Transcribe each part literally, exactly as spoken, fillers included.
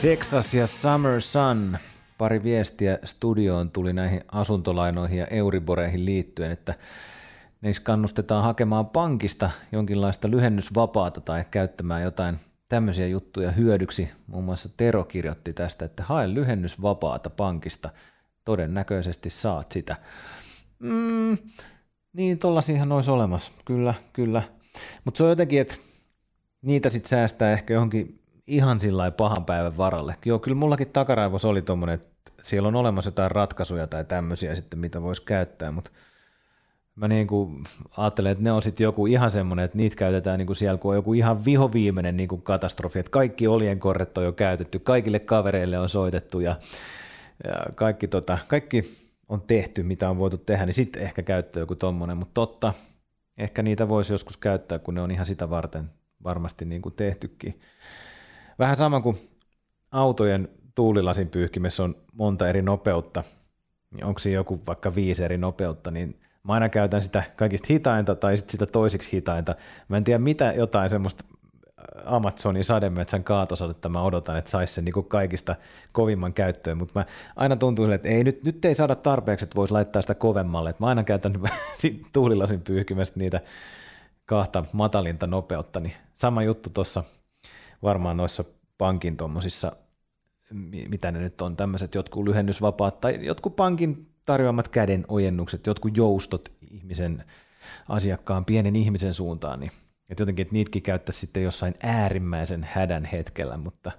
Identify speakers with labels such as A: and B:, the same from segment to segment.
A: Texas ja Summer Sun. Pari viestiä studioon tuli näihin asuntolainoihin ja Euriboreihin liittyen, että niissä kannustetaan hakemaan pankista jonkinlaista lyhennysvapaata tai käyttämään jotain tämmöisiä juttuja hyödyksi. Muun muassa Tero kirjoitti tästä, että hae lyhennysvapaata pankista, todennäköisesti saat sitä. Mm, niin, tollasiahan olisi olemassa, kyllä, kyllä. Mutta se on jotenkin, että niitä sitten säästää ehkä johonkin ihan sillä pahan päivän varalle. Joo, kyllä mullakin takaraivossa oli tommonen, että siellä on olemassa jotain ratkaisuja tai tämmöisiä sitten, mitä voisi käyttää, mutta mä niin kuin ajattelen, että ne on sitten joku ihan semmoinen, että niitä käytetään niin kuin siellä, kun on joku ihan vihoviimeinen niin kuin katastrofi, että kaikki oljenkorret on jo käytetty, kaikille kavereille on soitettu ja, ja kaikki, tota, kaikki on tehty, mitä on voitu tehdä, niin sitten ehkä käyttää joku tommonen, mutta totta, ehkä niitä voisi joskus käyttää, kun ne on ihan sitä varten varmasti niin kuin tehtykin. Vähän sama kuin autojen tuulilasin pyyhkimessä on monta eri nopeutta, niin onko siinä joku vaikka viisi eri nopeutta, niin mä aina käytän sitä kaikista hitainta tai sit sitä toisiksi hitainta. Mä en tiedä mitä jotain semmoista Amazonin sademetsän kaatosadetta mä odotan, että saisi sen niinku kaikista kovimman käyttöön, mutta mä aina tuntuu sille, että ei, nyt, nyt ei saada tarpeeksi, että voisi laittaa sitä kovemmalle. Et mä aina käytän tuulilasin pyyhkimestä niitä kahta matalinta nopeutta, niin sama juttu tuossa varmaan noissa pankin tuommoisissa, mitä ne nyt on, tämmöiset jotkut lyhennysvapaat tai jotkut pankin tarjoamat käden ojennukset, jotkut joustot ihmisen asiakkaan, pienen ihmisen suuntaan, niin että jotenkin, että niitäkin käyttäisi sitten jossain äärimmäisen hädän hetkellä, mutta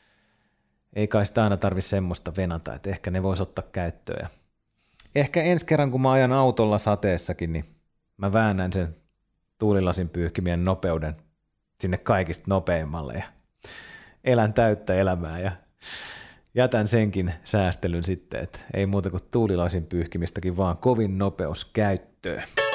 A: ei kai sitä aina tarvitse semmoista venata, että ehkä ne voisi ottaa käyttöön. Ja ehkä ensi kerran, kun mä ajan autolla sateessakin, niin mä väännän sen tuulilasin pyyhkimien nopeuden sinne kaikista nopeimmalle ja elän täyttä elämää ja jätän senkin säästelyn sitten, että ei muuta kuin tuulilasin pyyhkimistäkin, vaan kovin nopeus käyttöön.